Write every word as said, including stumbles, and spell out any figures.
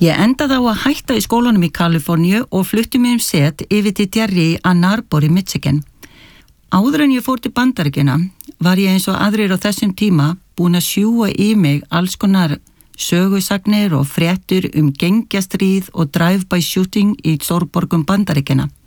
Ég endaði á að hætta í skólanum í Kaliforníu og flutti mig um set yfir til Derry í Ann Arbor í Michigan. Áður en ég fór til Bandaríkjanna var ég eins og aðrir á þessum tíma búin að sjúga í mig alls konar sögusagnir og fréttur um gengjastrýð og drive-by shooting í stórborgum Bandaríkjanna.